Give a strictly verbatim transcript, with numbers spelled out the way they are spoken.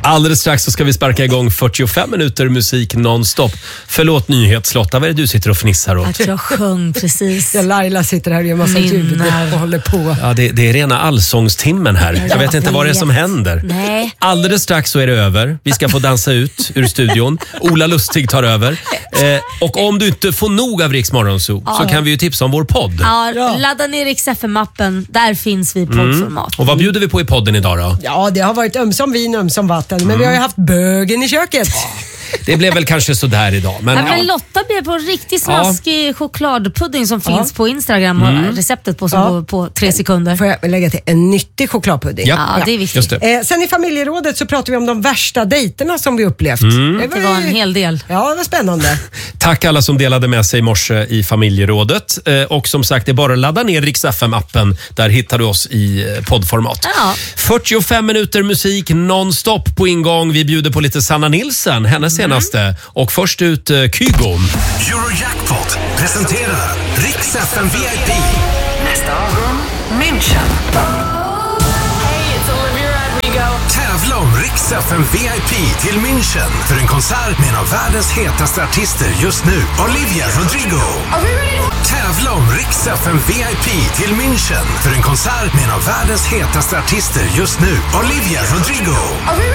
Alldeles strax så ska vi sparka igång fyrtiofem minuter musik nonstop. Förlåt nyhetslotta, vad är det du sitter och fnissar åt? Att jag sjöng precis. Ja, Laila sitter här och gör massa ljud och håller på. Ja, det, det är rena allsångstimmen här. Jag vet inte vad det är som händer. Nej. Alldeles strax så är det över. Vi ska få dansa ut ur studion. Ola Lustig tar över. Eh, och om du inte får nog av Rix Morgonzoo Ja. så kan vi ju tipsa om vår podd. Ja, ladda ner Rix F M-appen. Där finns vi i poddformat. Och vad bjuder vi på i podden idag då? Ja, det har varit ömsom vin, ömsom vatten. Men vi har ju haft bögen i köket. Det blev väl kanske sådär idag. Men, Ja, men ja. Lotta bjöd på en riktigt smaskig chokladpudding som finns på Instagram. Och receptet på som Ja. på, på tre sekunder. Får jag lägga till en nyttig chokladpudding? Ja, Ja, det är viktigt. just det. Eh, sen i familjerådet så pratar vi om de värsta dejterna som vi upplevt. Det var en hel del. Ja, det var spännande. Tack alla som delade med sig i morse i familjerådet. Eh, och som sagt, det är bara att ladda ner Rix F M-appen. Där hittar du oss i eh, poddformat. Ja. fyrtiofem minuter musik nonstop på ingång. Vi bjuder på lite Sanna Nilsson, hennes senaste. Och först ut eh, Kygo. Eurojackpot presenterar Rix F M V I P. Nästa avgång, München. Tävla om Rix F M V I P till München för en konsert med en av världens hetaste artister just nu, Olivia Rodrigo. Tävla om Rix F M V I P till München för en konsert med en av världens hetaste artister just nu, Olivia Rodrigo.